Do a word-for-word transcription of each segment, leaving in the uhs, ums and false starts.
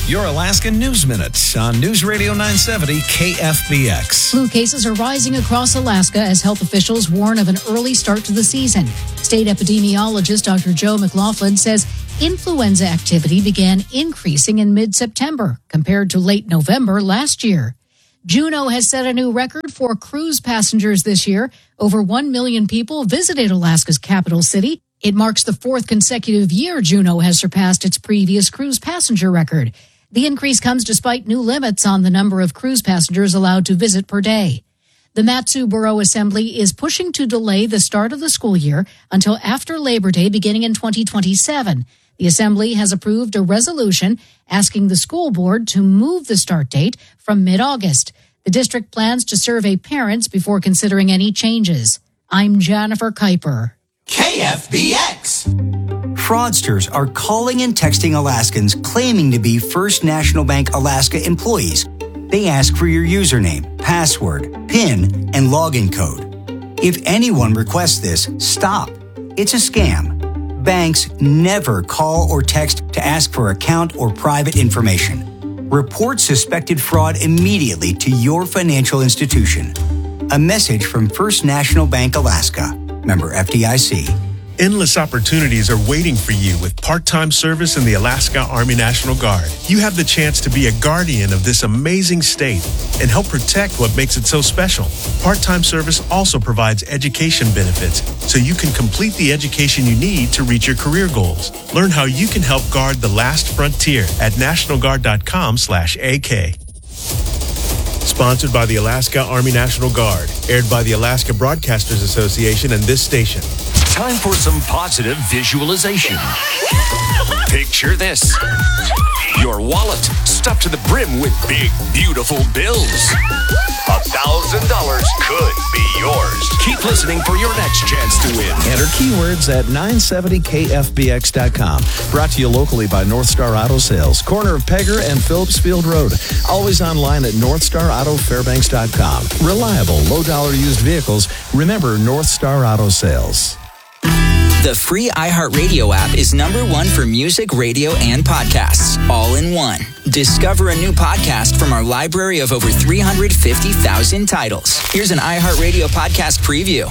Your Alaska News Minute on News Radio nine seventy K F B X. Flu cases are rising across Alaska as health officials warn of an early start to the season. State epidemiologist Doctor Joe McLaughlin says influenza activity began increasing in mid-September compared to late November last year. Juneau has set a new record for cruise passengers this year. Over one million people visited Alaska's capital city. It marks the fourth consecutive year Juneau has surpassed its previous cruise passenger record. The increase comes despite new limits on the number of cruise passengers allowed to visit per day. The Mat-Su Borough Assembly is pushing to delay the start of the school year until after Labor Day beginning in twenty twenty-seven. The Assembly has approved a resolution asking the school board to move the start date from mid-August. The district plans to survey parents before considering any changes. I'm Jennifer Kuiper. K F B X. Fraudsters are calling and texting Alaskans claiming to be First National Bank Alaska employees. They ask for your username, password, PIN, and login code. If anyone requests this, stop. It's a scam. Banks never call or text to ask for account or private information. Report suspected fraud immediately to your financial institution. A message from First National Bank Alaska. Member F D I C. Endless opportunities are waiting for you with part-time service in the Alaska Army National Guard. You have the chance to be a guardian of this amazing state and help protect what makes it so special. Part-time service also provides education benefits, so you can complete the education you need to reach your career goals. Learn how you can help guard the last frontier at national guard dot com slash A K. Sponsored by the Alaska Army National Guard. Aired by the Alaska Broadcasters Association and this station. Time for some positive visualization. Picture this. Your wallet stuffed to the brim with big, beautiful bills. A thousand dollars could be yours. Keep listening for your next chance to win. Enter keywords at nine seventy K F B X dot com. Brought to you locally by North Star Auto Sales, corner of Pegger and Phillips Field Road. Always online at north star auto fairbanks dot com. Reliable, low-dollar used vehicles. Remember North Star Auto Sales. The free iHeartRadio app is number one for music, radio, and podcasts, all in one. Discover a new podcast from our library of over three hundred fifty thousand titles. Here's an iHeartRadio podcast preview.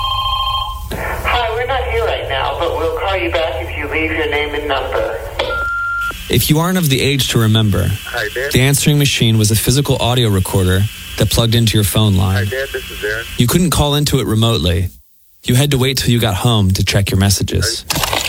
Hi, we're not here right now, but we'll call you back if you leave your name and number. If you aren't of the age to remember, Hi, Dad. the answering machine was a physical audio recorder that plugged into your phone line. Hi, Dad. This is Aaron. You couldn't call into it remotely. You had to wait till you got home to check your messages.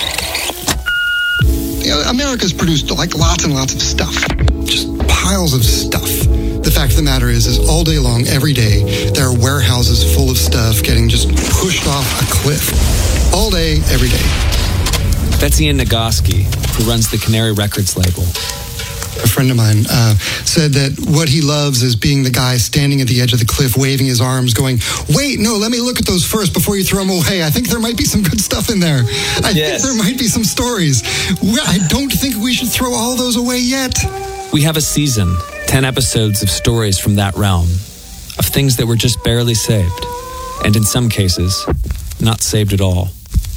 You know, America's produced like lots and lots of stuff. Just piles of stuff. The fact of the matter is, is all day long, every day, there are warehouses full of stuff getting just pushed off a cliff. All day, every day. That's Ian Nagoski, who runs the Canary Records label. A friend of mine uh, said that what he loves is being the guy standing at the edge of the cliff, waving his arms, going, wait, no, let me look at those first before you throw them away. I think there might be some good stuff in there. I yes. think there might be some stories. I don't think we should throw all those away yet. We have a season, ten episodes of stories from that realm, of things that were just barely saved, and in some cases, not saved at all.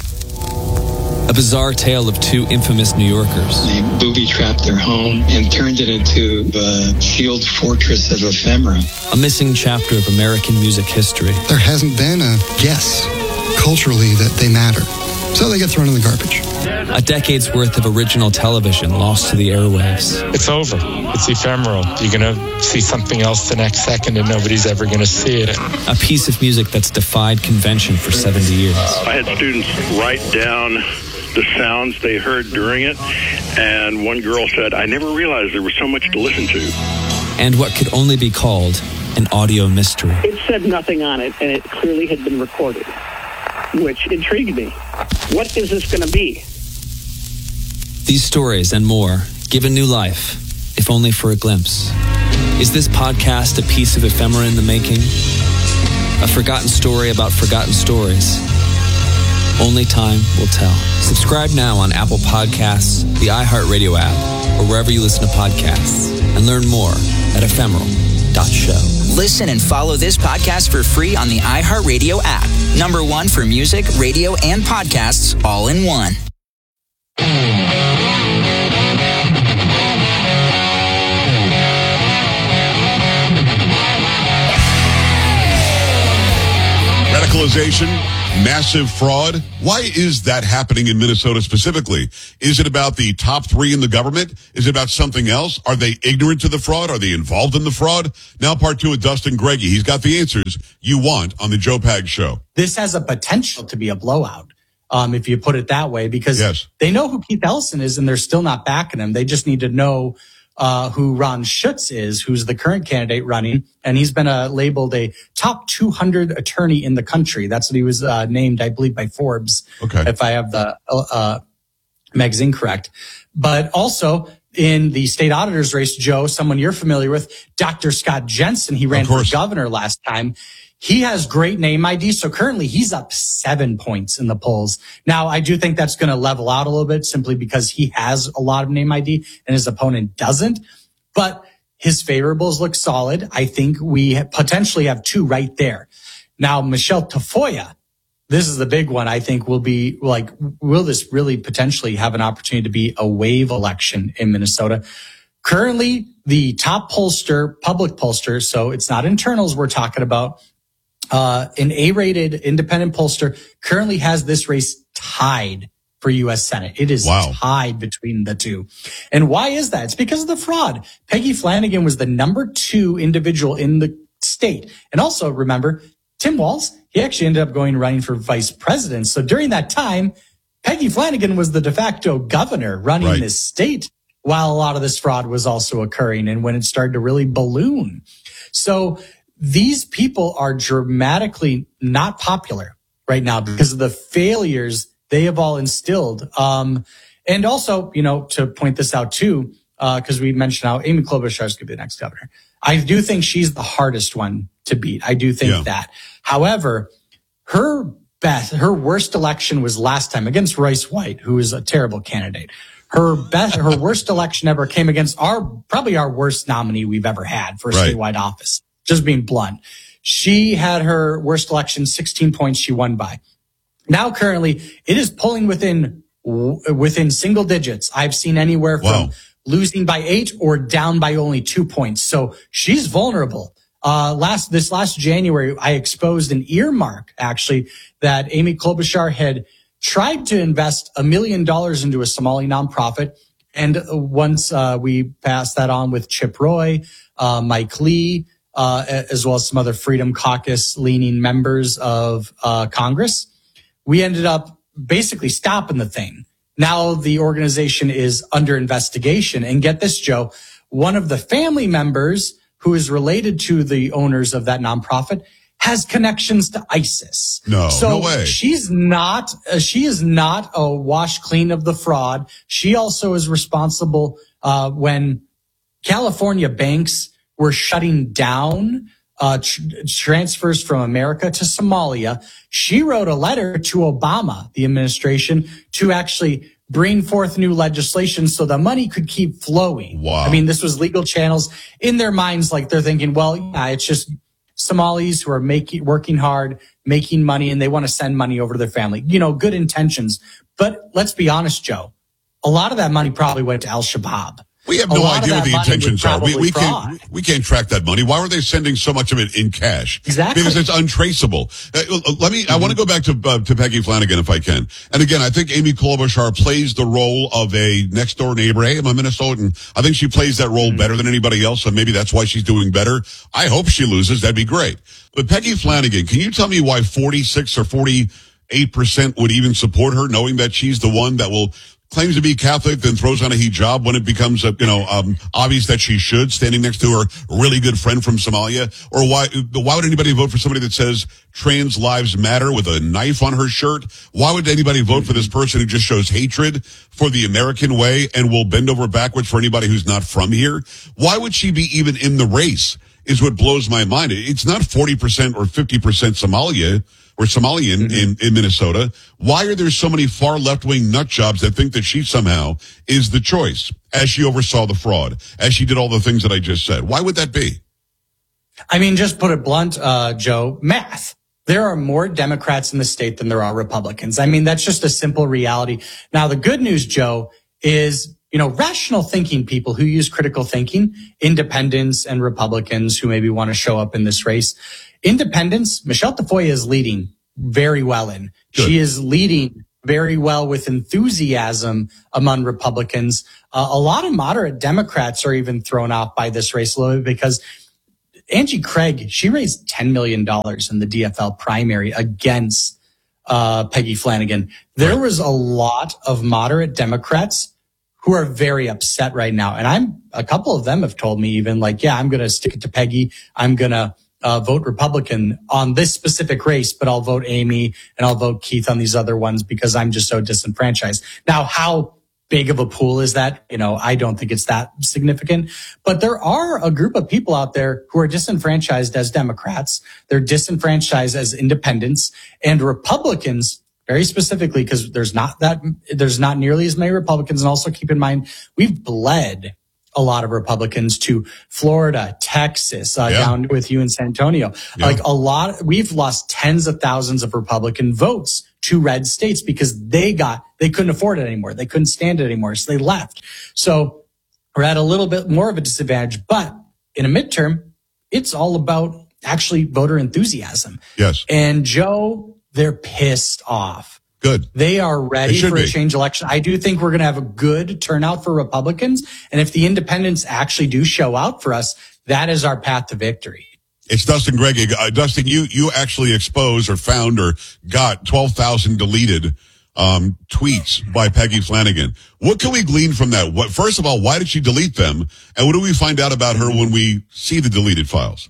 A bizarre tale of two infamous New Yorkers. They booby-trapped their home and turned it into the sealed fortress of ephemera. A missing chapter of American music history. There hasn't been a guess culturally that they matter. So they get thrown in the garbage. A decade's worth of original television lost to the airwaves. It's over. It's ephemeral. You're going to see something else the next second and nobody's ever going to see it. A piece of music that's defied convention for seventy years. I had students write down the sounds they heard during it, and one girl said, I never realized there was so much to listen to. And what could only be called an audio mystery. It said nothing on it, and it clearly had been recorded, which intrigued me. What is this going to be? These stories and more give a new life, if only for a glimpse. Is this podcast a piece of ephemera in the making? A forgotten story about forgotten stories? Only time will tell. Subscribe now on Apple Podcasts, the iHeartRadio app, or wherever you listen to podcasts, and learn more at ephemeral dot show. Listen and follow this podcast for free on the iHeartRadio app. Number one for music, radio, and podcasts, all in one. Digitalization, massive fraud. Why is that happening in Minnesota specifically? Is it about the top three in the government? Is it about something else? Are they ignorant to the fraud? Are they involved in the fraud? Now part two with Dustin Greggy. He's got the answers you want on the Joe Pags Show. This has a potential to be a blowout, um, if you put it that way, because yes. they know who Keith Ellison is and they're still not backing him. They just need to know Uh, who Ron Schutz is, who's the current candidate running. And he's been uh, labeled a top two hundred attorney in the country. That's what he was uh, named, I believe, by Forbes. Okay. If I have the uh, magazine correct. But also in the state auditor's race, Joe, someone you're familiar with, Doctor Scott Jensen, he ran for governor last time. He has great name I D. So currently he's up seven points in the polls. Now, I do think that's going to level out a little bit simply because he has a lot of name I D and his opponent doesn't. But his favorables look solid. I think we potentially have two right there. Now, Michelle Tafoya, this is the big one. I think will be like, will this really potentially have an opportunity to be a wave election in Minnesota? Currently, the top pollster, public pollster, so it's not internals we're talking about, Uh, an A-rated independent pollster currently has this race tied for U S Senate. It is wow. tied between the two. And why is that? It's because of the fraud. Peggy Flanagan was the number two individual in the state. And also, remember, Tim Walz, he actually ended up going running for vice president. So during that time, Peggy Flanagan was the de facto governor running right. this state while a lot of this fraud was also occurring and when it started to really balloon. So these people are dramatically not popular right now because of the failures they have all instilled. Um, and also, you know, to point this out too, uh, because we mentioned how Amy Klobuchar is going to be the next governor. I do think she's the hardest one to beat. I do think yeah. that. However, her best, her worst election was last time against Royce White, who is a terrible candidate. Her best, her worst election ever came against our, probably our worst nominee we've ever had for a right. statewide office. Just being blunt. She had her worst election, sixteen points she won by. Now currently it is pulling within, within single digits. I've seen anywhere from wow. losing by eight or down by only two points. So she's vulnerable. Uh, last, this last January, I exposed an earmark actually that Amy Klobuchar had tried to invest a million dollars into a Somali nonprofit. And once, uh, we passed that on with Chip Roy, uh, Mike Lee, Uh, as well as some other Freedom Caucus leaning members of uh, Congress, we ended up basically stopping the thing. Now the organization is under investigation. And get this, Joe, one of the family members who is related to the owners of that nonprofit has connections to ISIS. No, so no way. She's not, uh, she is not a wash clean of the fraud. She also is responsible uh, when California banks were shutting down uh tr- transfers from America to Somalia. She wrote a letter to Obama, the administration, to actually bring forth new legislation so the money could keep flowing. Wow. I mean, this was legal channels. In their minds, like they're thinking, well, yeah, it's just Somalis who are making, working hard, making money, and they want to send money over to their family. You know, good intentions. But let's be honest, Joe, a lot of that money probably went to Al-Shabaab. We have no idea what the intentions are. We, we can't we can't track that money. Why were they sending so much of it in cash? Exactly. Because it's untraceable. Uh, let me. Mm-hmm. I want to go back to uh, to Peggy Flanagan if I can. And again, I think Amy Klobuchar plays the role of a next door neighbor. Hey, I'm a Minnesotan. I think she plays that role mm-hmm. better than anybody else, and maybe that's why she's doing better. I hope she loses. That'd be great. But Peggy Flanagan, can you tell me why forty-six or forty-eight percent would even support her, knowing that she's the one that will claims to be Catholic, then throws on a hijab when it becomes, uh, you know, um, obvious that she should, standing next to her really good friend from Somalia? Or why, why would anybody vote for somebody that says trans lives matter with a knife on her shirt? Why would anybody vote for this person who just shows hatred for the American way and will bend over backwards for anybody who's not from here? Why would she be even in the race is what blows my mind. It's not forty percent or fifty percent Somalia or Somalian mm-hmm. in, in Minnesota. Why are there so many far left-wing nut jobs that think that she somehow is the choice, as she oversaw the fraud, as she did all the things that I just said? Why would that be? I mean, just put it blunt, uh, Joe, math. There are more Democrats in the state than there are Republicans. I mean, that's just a simple reality. Now, the good news, Joe, is, you know, rational thinking people who use critical thinking, independents and Republicans who maybe want to show up in this race. Independents, Michelle Tafoya is leading very well in. Good. She is leading very well with enthusiasm among Republicans. Uh, a lot of moderate Democrats are even thrown off by this race a little bit because Angie Craig, she raised ten million dollars in the D F L primary against uh, Peggy Flanagan. There was a lot of moderate Democrats who are very upset right now. And I'm, a couple of them have told me even like, yeah, I'm going to stick it to Peggy. I'm going to uh, vote Republican on this specific race, but I'll vote Amy and I'll vote Keith on these other ones because I'm just so disenfranchised. Now, how big of a pool is that? You know, I don't think it's that significant, but there are a group of people out there who are disenfranchised as Democrats. They're disenfranchised as independents, and Republicans very specifically, because there's not that, there's not nearly as many Republicans. And also keep in mind, we've bled a lot of Republicans to Florida, Texas, uh, Yeah. down with you in San Antonio. Yeah. Like a lot, we've lost tens of thousands of Republican votes to red states because they got, they couldn't afford it anymore. They couldn't stand it anymore. So they left. So we're at a little bit more of a disadvantage, but in a midterm, it's all about actually voter enthusiasm. Yes. And Joe, they're pissed off. Good. They are ready They should for a be. change election. I do think we're going to have a good turnout for Republicans. And if the independents actually do show out for us, that is our path to victory. It's Dustin Greggy. Uh, Dustin, you, you actually exposed or found or got twelve thousand deleted um, tweets by Peggy Flanagan. What can we glean from that? What, first of all, why did she delete them? And what do we find out about her when we see the deleted files?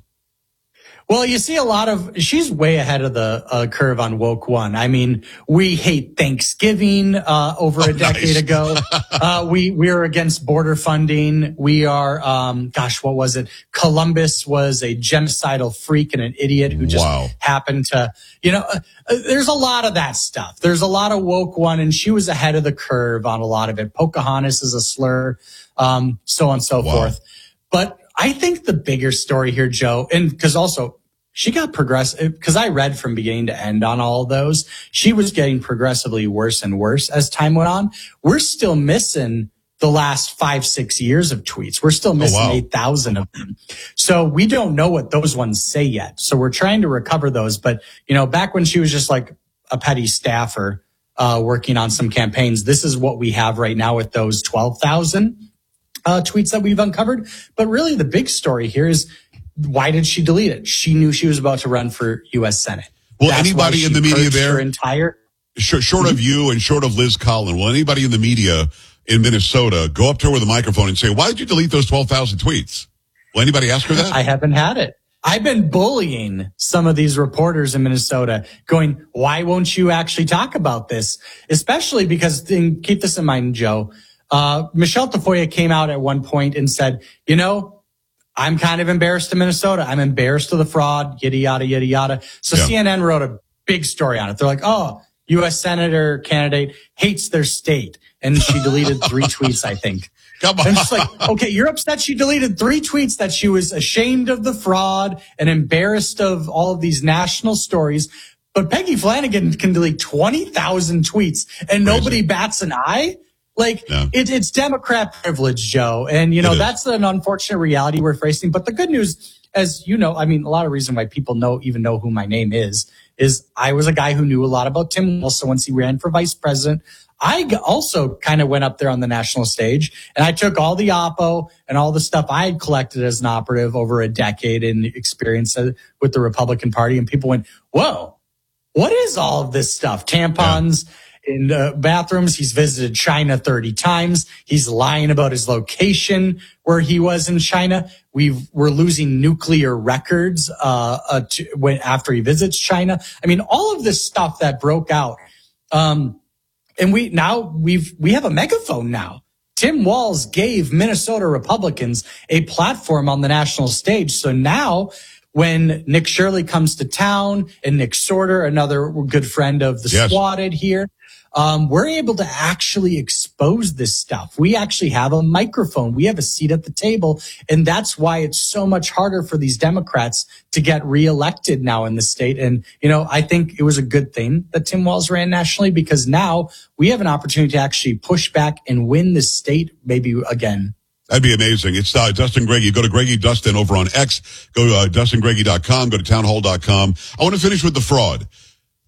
Well, you see a lot of, she's way ahead of the uh, curve on Woke One. I mean, we hate Thanksgiving uh, over Oh, a decade nice. ago. uh, we, we're against border funding. We are, um, gosh, what was it? Columbus was a genocidal freak and an idiot who just Wow. happened to, you know, uh, uh, there's a lot of that stuff. There's a lot of Woke One, and she was ahead of the curve on a lot of it. Pocahontas is a slur, um, so on and so Wow. forth. But I think the bigger story here, Joe, and because also she got progressive, because I read from beginning to end on all of those, she was getting progressively worse and worse as time went on. We're still missing the last five, six years of tweets. We're still missing wow. eight thousand of them. So we don't know what those ones say yet. So we're trying to recover those. But, you know, back when she was just like a petty staffer uh, working on some campaigns, this is what we have right now with those twelve thousand. Uh, tweets that we've uncovered. But really the big story here is, why did she delete it? She knew she was about to run for U S Senate. Will That's anybody why in the she media purged there, her entire, short, short of you and short of Liz Collin, will anybody in the media in Minnesota go up to her with a microphone and say, why did you delete those twelve thousand tweets? Will anybody ask her that? I haven't had it. I've been bullying some of these reporters in Minnesota going, why won't you actually talk about this? Especially because, and keep this in mind, Joe, uh, Michelle Tafoya came out at one point and said, you know, I'm kind of embarrassed in Minnesota. I'm embarrassed of the fraud, yada, yada, yada, yada. So Yeah. C N N wrote a big story on it. They're like, oh, U S Senator candidate hates their state. And she deleted three tweets, I think. Come on. And it's like, okay, you're upset she deleted three tweets that she was ashamed of the fraud and embarrassed of all of these national stories. But Peggy Flanagan can delete twenty thousand tweets and nobody bats an eye. Like, Yeah. it, it's Democrat privilege, Joe. And, you know, It is. that's an unfortunate reality we're facing. But the good news, as you know, I mean, a lot of reason why people know, even know who my name is, is I was a guy who knew a lot about Tim Walz. So once he ran for vice president, I g- also kind of went up there on the national stage and I took all the oppo and all the stuff I had collected as an operative over a decade in experience uh, with the Republican Party. And people went, whoa, what is all of this stuff? Tampons. Yeah. In uh, bathrooms. He's visited China thirty times. He's lying about his location where he was in China. We've, we're losing nuclear records uh, uh, to, when, after he visits China. I mean, all of this stuff that broke out. Um, and we now we've we have a megaphone now. Tim Walz gave Minnesota Republicans a platform on the national stage. So now, when Nick Shirley comes to town and Nick Sorter, another good friend of the Yes. Swatted here, um, we're able to actually expose this stuff. We actually have a microphone. We have a seat at the table. And that's why it's so much harder for these Democrats to get reelected now in the state. And, you know, I think it was a good thing that Tim Walz ran nationally because now we have an opportunity to actually push back and win the state maybe again. That'd be amazing. It's uh, Dustin Greggy. Go to Greggy Dustin over on X. Go to uh, dustin greggy dot com. Go to townhall dot com. I want to finish with the fraud.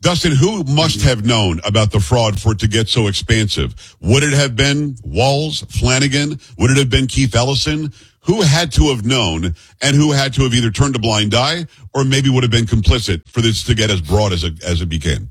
Dustin, who must have known about the fraud for it to get so expansive? Would it have been Walz, Flanagan? Would it have been Keith Ellison? Who had to have known, and who had to have either turned a blind eye or maybe would have been complicit for this to get as broad as it, as it became?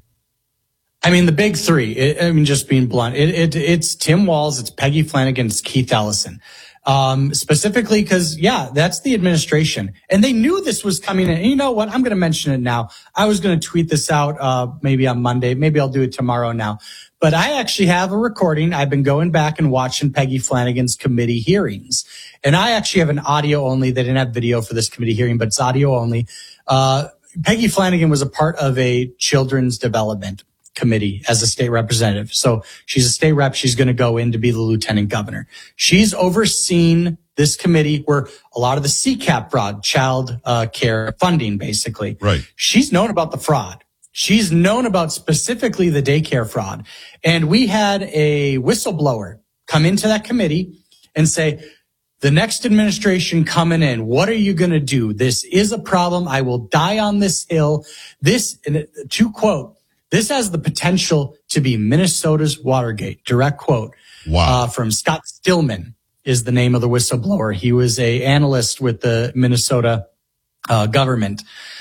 I mean, the big three, it, I mean, just being blunt, it, it, it's Tim Walz, it's Peggy Flanagan, it's Keith Ellison. Um, specifically because, yeah, that's the administration. And they knew this was coming in. And you know what? I'm going to mention it now. I was going to tweet this out, uh, maybe on Monday. Maybe I'll do it tomorrow now. But I actually have a recording. I've been going back and watching Peggy Flanagan's committee hearings. And I actually have an audio only. They didn't have video for this committee hearing, but it's audio only. Uh, Peggy Flanagan was a part of a children's development committee as a state representative. So she's a state rep. She's going to go in to be the lieutenant governor. She's overseen this committee where a lot of the C CAP fraud, child uh, care funding, basically. Right. She's known about the fraud. She's known about specifically the daycare fraud. And we had a whistleblower come into that committee and say, the next administration coming in, what are you going to do? This is a problem. I will die on this hill. This, and to quote, this has the potential to be Minnesota's Watergate. Direct quote. Wow. Uh, from Scott Stillman is the name of the whistleblower. He was a analyst with the Minnesota uh, government.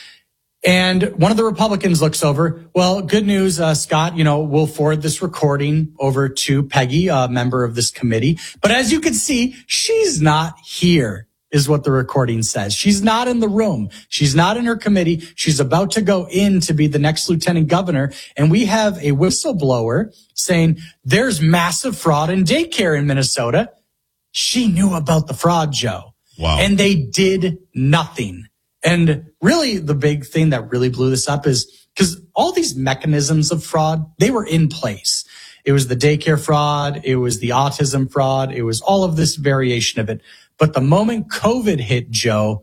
And one of the Republicans looks over. Well, good news, uh, Scott, you know, we'll forward this recording over to Peggy, a member of this committee. But as you can see, she's not here, is what the recording says. She's not in the room. She's not in her committee. She's about to go in to be the next lieutenant governor. And we have a whistleblower saying there's massive fraud in daycare in Minnesota. She knew about the fraud, Joe. Wow. And they did nothing. And really the big thing that really blew this up is because all these mechanisms of fraud, they were in place. It was the daycare fraud. It was the autism fraud. It was all of this variation of it. But the moment COVID hit, Joe,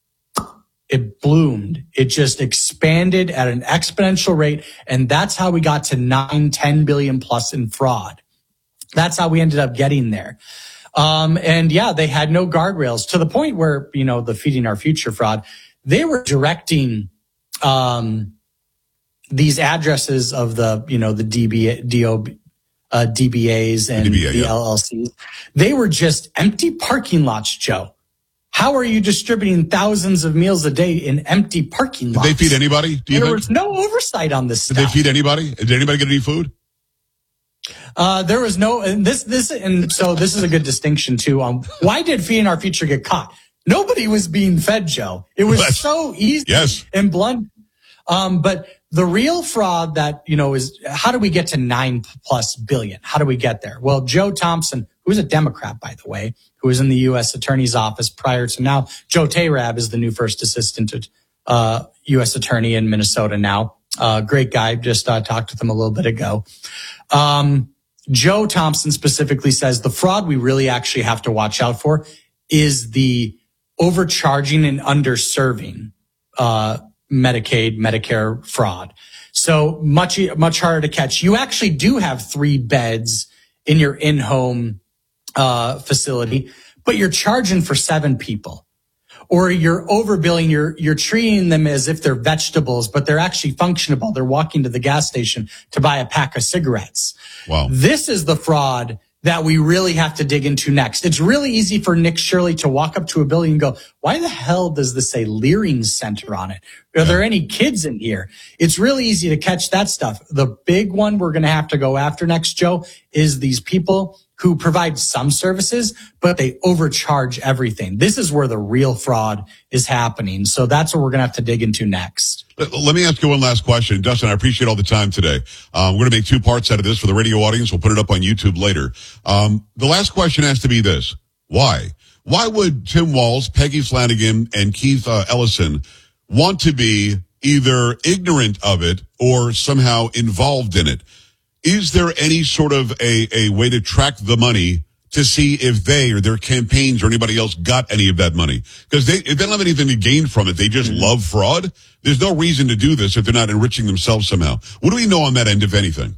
it bloomed. It just expanded at an exponential rate. And that's how we got to nine, ten billion plus in fraud. That's how we ended up getting there. Um, and yeah, they had no guardrails to the point where, you know, the Feeding Our Future fraud, they were directing, um, these addresses of the, you know, the D B, D O B, uh, D B As and D B A, the yeah. L L Cs. They were just empty parking lots, Joe. How are you distributing thousands of meals a day in empty parking lots? Did they feed anybody? Do you there think? was no oversight on this Did stuff. they feed anybody? Did anybody get any food? Uh, there was no, and this, this, and so this is a good distinction too. Um, why did Feeding Our Future get caught? Nobody was being fed, Joe. It was Yes. so easy Yes. and blunt. Um, but the real fraud that, you know, is how do we get to nine plus billion? How do we get there? Well, Joe Thompson, who's a Democrat, by the way, who was in the U S Attorney's Office prior to now. Joe Tayrab is the new first assistant to, uh, U S Attorney in Minnesota now. Uh, great guy. Just, uh, talked with him a little bit ago. Um, Joe Thompson specifically says the fraud we really actually have to watch out for is the overcharging and underserving, uh, Medicaid, Medicare fraud. So much, much harder to catch. You actually do have three beds in your in-home, uh, facility, but you're charging for seven people. Or you're overbilling, you're, you're treating them as if they're vegetables, but they're actually functionable. They're walking to the gas station to buy a pack of cigarettes. Wow. This is the fraud that we really have to dig into next. It's really easy for Nick Shirley to walk up to a building and go, why the hell does this say Leering Center on it? Are there any kids in here? It's really easy to catch that stuff. The big one we're going to have to go after next, Joe, is these people who provide some services, but they overcharge everything. This is where the real fraud is happening. So that's what we're going to have to dig into next. Let, let me ask you one last question. Dustin, I appreciate all the time today. Um, we're going to make two parts out of this for the radio audience. We'll put it up on YouTube later. Um, the last question has to be this. Why? Why would Tim Walz, Peggy Flanagan, and Keith uh, Ellison want to be either ignorant of it or somehow involved in it? Is there any sort of a, a way to track the money to see if they or their campaigns or anybody else got any of that money? Because they, if they don't have anything to gain from it, they just mm-hmm. love fraud. There's no reason to do this if they're not enriching themselves somehow. What do we know on that end, if anything?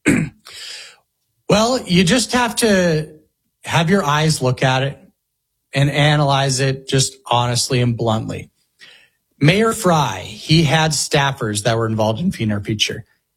Well, you just have to have your eyes look at it and analyze it just honestly and bluntly. Mayor Fry, he had staffers that were involved in Feeding Our Future.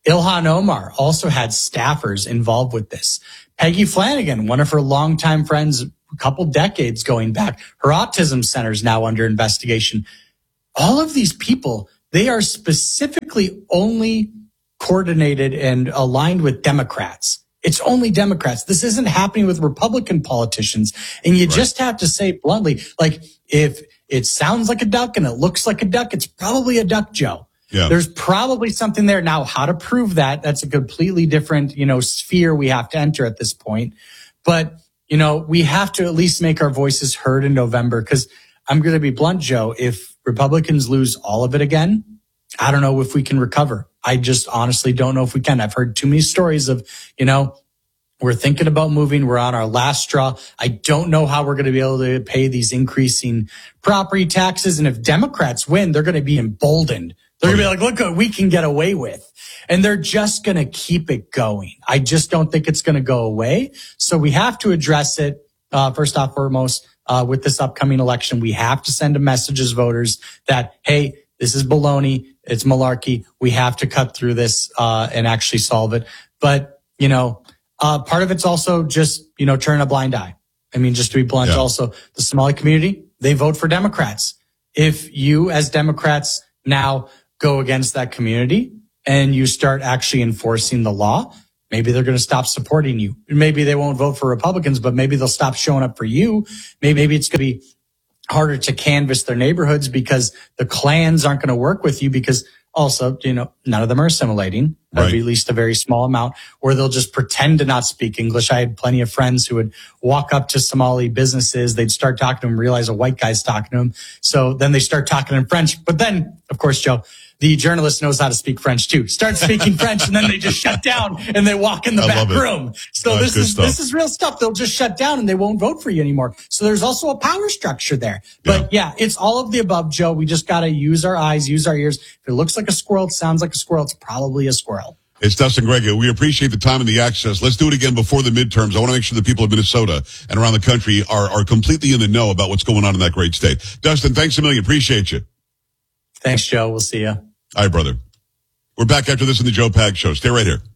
Ilhan Omar also had staffers involved with this. Peggy Flanagan, one of her longtime friends, a couple decades going back, her autism center is now under investigation. All of these people, they are specifically only coordinated and aligned with Democrats. It's only Democrats. This isn't happening with Republican politicians. And you right. just have to say bluntly, like, if it sounds like a duck and it looks like a duck, it's probably a duck, Joe. Yeah. There's probably something there. Now, how to prove that, that's a completely different, you know, sphere we have to enter at this point. But, you know, we have to at least make our voices heard in November, because I'm going to be blunt, Joe. If Republicans lose all of it again, I don't know if we can recover. I just honestly don't know if we can. I've heard too many stories of, you know, we're thinking about moving. We're on our last straw. I don't know how we're going to be able to pay these increasing property taxes. And if Democrats win, they're going to be emboldened. They're going to be like, look what we can get away with. And they're just going to keep it going. I just don't think it's going to go away. So we have to address it, uh, first off, foremost, uh, with this upcoming election. We have to send a message as voters that, hey, this is baloney. It's malarkey. We have to cut through this, uh, and actually solve it. But, you know, uh, part of it's also just, you know, turn a blind eye. I mean, just to be blunt, yeah. also the Somali community, they vote for Democrats. If you as Democrats now go against that community and you start actually enforcing the law, maybe they're going to stop supporting you. Maybe they won't vote for Republicans, but maybe they'll stop showing up for you. Maybe, maybe it's going to be harder to canvass their neighborhoods because the clans aren't going to work with you, because also, you know, none of them are assimilating, right. At least a very small amount, or they'll just pretend to not speak English. I had plenty of friends who would walk up to Somali businesses. They'd start talking to them, realize a white guy's talking to them. So then they start talking in French. But then, of course, Joe, the journalist knows how to speak French too. Start speaking French, and then they just shut down and they walk in the I back room. So this is stuff. this is real stuff. They'll just shut down and they won't vote for you anymore. So there's also a power structure there. But yeah, yeah it's all of the above, Joe. We just got to use our eyes, use our ears. If it looks like a squirrel, it sounds like a squirrel, it's probably a squirrel. It's Dustin Grega. We appreciate the time and the access. Let's do it again before the midterms. I want to make sure the people of Minnesota and around the country are, are completely in the know about what's going on in that great state. Dustin, thanks a million. Appreciate you. Thanks, Joe. We'll see you. All right, brother. We're back after this in the Joe Pags Show. Stay right here.